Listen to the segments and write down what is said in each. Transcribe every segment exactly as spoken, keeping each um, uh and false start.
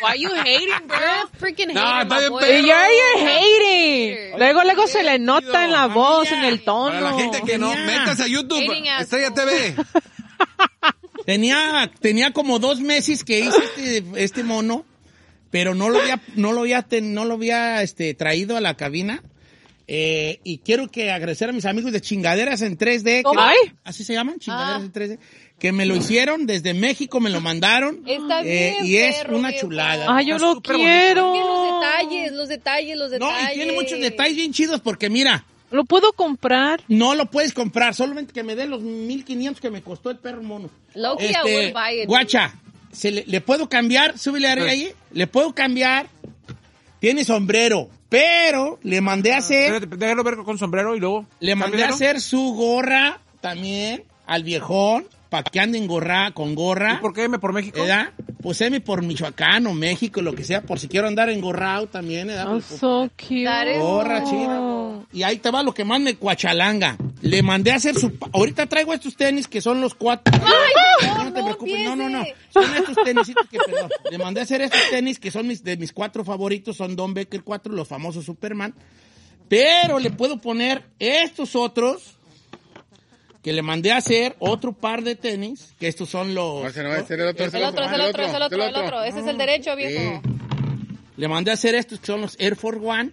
Why you hating, bro? You're a freaking No, hater, está my bien boy. perro. Yeah, you're hating. Luego, luego se le nota en la Familia. voz, en el tono. Para la gente que no, Tenía. métase a YouTube, Hating ass. Estrella T V. Tenía, tenía como dos meses que hice este, este mono, pero no lo había, no lo había, ten- no lo había este, traído a la cabina. Eh, y quiero que agradecer a mis amigos de Chingaderas en tres D. que- Ay. ¿Así se llaman? Chingaderas Ah. en tres D. Que me lo hicieron desde México, me lo mandaron. Está eh, bien, y es perro, una viejo. chulada. Ay, yo Está lo súper quiero. Es que los detalles, los detalles, los No, detalles. y tiene muchos detalles bien chidos porque mira, Lo puedo comprar. no lo puedes comprar, solamente que me dé los mil quinientos que me costó el perro mono. Low-key, I would buy it. Guacha, ¿se le, le puedo cambiar? Súbele arriba ahí. Le puedo cambiar. Tiene sombrero, pero le mandé a hacer, Espérate, déjalo ver con sombrero y luego... le mandé a cámbialo. hacer su gorra también al viejón, para que ande en gorra, con gorra. ¿Y por qué M por México? ¿Verdad? Pues M por Michoacán o México, lo que sea, por si quiero andar engorrado también, ¿verdad? Oh, Pues, so cute. That is- gorra chida. Y ahí te va lo que más me cuachalanga. Le mandé a hacer su... pa- Ahorita traigo estos tenis que son los cuatro... Ay, no, no, no te no preocupes, no, no, no. empiece. Son estos tenisitos que, perdón. Le mandé a hacer estos tenis que son mis, de mis cuatro favoritos, son Don Becker cuatro, los famosos Superman. Pero le puedo poner estos otros que le mandé a hacer, otro par de tenis, que estos son los... No, ese no, ese era el otro, ese El otro, es el otro, es el otro, el otro. Ese es el derecho, viejo. Le mandé a hacer estos que son los Air Force One.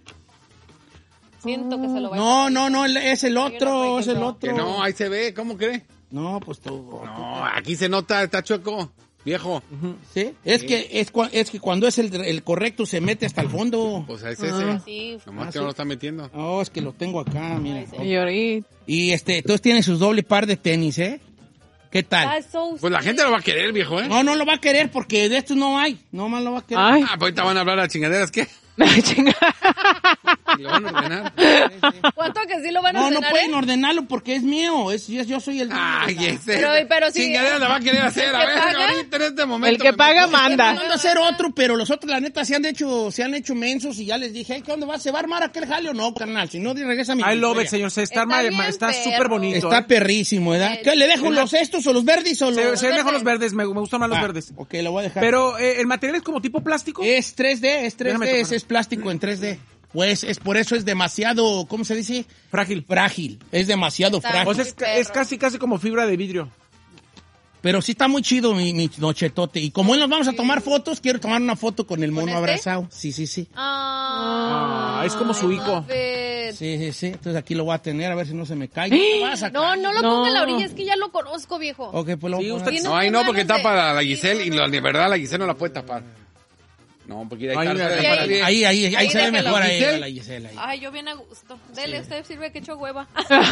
Siento que se lo va a No, no, no, el- es el otro, es el Que otro. Que no, ahí se ve, ¿cómo cree? No, pues tú... No, aquí se nota, está chueco, viejo. ¿Sí? Es que es, cua- es que cuando es el, el correcto se mete hasta el fondo. Pues es ese. Sí. Nomás Ah, que sí. no lo está metiendo. Oh, es que lo tengo acá, mira. Y ahorita. Y este, entonces tiene sus doble par de tenis, ¿eh? ¿Qué tal? That's so Pues la sweet. gente lo va a querer, viejo, ¿eh? No, no lo va a querer porque de estos no hay. No más lo va a querer. Ay. Ah, pues ahorita van a hablar a chingaderas, ¿qué? Chinga. Y lo van a ordenar. ¿Cuánto que sí lo van a No, no ordenar, pueden eh? ordenarlo porque es mío. Es, es- yo soy el dueño Ay, de la- ese. Pero- pero sí. Chingaderas la va a querer hacer. ¿El A que ver, paga? ahorita en este momento. El que me paga meto- manda. Estoy mandando a hacer otro, pero los otros, la neta, se han hecho, se han hecho mensos y ya les dije, hey, ¿qué onda va? ¿Se va a armar aquel jale o no, carnal? Si no, regresa a mi I love historia. it, señor. Se está, Está ma- bien, ma- está perro. súper bonito. Está ¿eh? perrísimo, ¿verdad? Eh, ¿Qué, le dejo los estos o los verdes o los...? Se, se ven mejor verdes. los verdes, me, me gustan más los Ah, verdes. ok, lo voy a dejar. Pero eh, el material es como tipo plástico. Es tres D, es tres D, Déjame es, tocar. es plástico en tres D. Pues es por eso es demasiado, ¿cómo se dice? Frágil. Frágil. Es demasiado Está frágil. O sea, es, Muy es perro. casi, casi como fibra de vidrio. Pero sí está muy chido mi, mi nochetote. Y como hoy nos vamos a tomar fotos, quiero tomar una foto con el mono este? abrazado. Sí, sí, sí. Ah, Ah, es como su I hijo. love it. Sí, sí, sí. Entonces aquí lo voy a tener a ver si no se me cae. No, te vas a No, sacar. no lo No. ponga en la orilla, es que ya lo conozco, viejo. Ok, pues lo voy Sí, a usted- poner. Tiene No, ahí no, unas porque manos tapa de- la, la Giselle y la, de verdad la Giselle no la puede tapar. No, porque ahí Ahí, está. ahí, está ahí. bien. Ahí, ahí, ahí, Ahí se ve déjalo. mejor ahí, ¿Giselle? la Gisela. ahí. Ay, yo bien a gusto. Dele, usted sirve que echo hueva.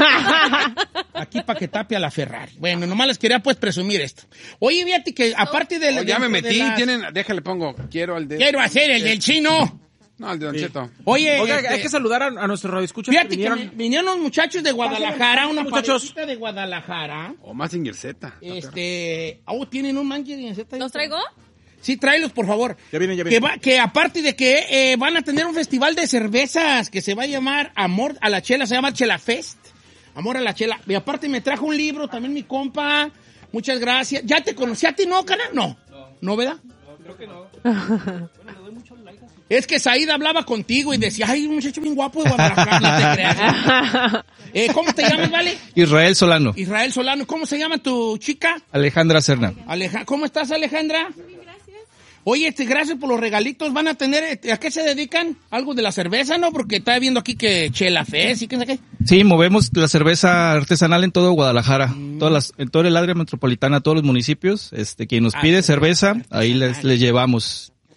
Aquí para que tape a la Ferrari. Bueno, nomás les quería pues presumir esto. Oye, fíjate que aparte del... Oh, ya me dentro de metí, las- tienen, déjale pongo, quiero el de... Quiero hacer el del chino. No, el de Don Cheto. Oye, Oiga, este, hay que saludar a, a nuestros radioescuchas fíjate que que vinieron. me- vinieron los muchachos de Guadalajara, una muchachos. muchachos de Guadalajara. O Mazinger Z. Este, oh, tienen un manche de Z. ¿Los traigo? Sí, tráelos, por favor. Ya vienen, ya Que, vienen. va- que aparte de que eh, van a tener un festival de cervezas que se va a llamar Amor a la Chela, se llama Chela Fest. Amor a la Chela. Y aparte me trajo un libro, también mi compa. Muchas gracias. ¿Ya te conocí a ti, no, cara? No. ¿No, verdad? No, creo que no. Es que Saída hablaba contigo y decía, ay, un muchacho bien guapo de Guadalajara, no te creas. Eh, ¿Cómo te llamas, vale? Israel Solano, Israel Solano. ¿Cómo se llama tu chica? Alejandra Serna. Aleja ¿Cómo estás, Alejandra? Oye, este, gracias por los regalitos. ¿Van a tener, este, a qué se dedican? ¿Algo de la cerveza, no? Porque estaba viendo aquí que Chela Fest y qué sé qué. Sí, movemos la cerveza artesanal en todo Guadalajara, todas las, en toda el área metropolitana, todos los municipios. Este, quien nos Ah, pide sí, cerveza, artesanal. ahí les, les llevamos.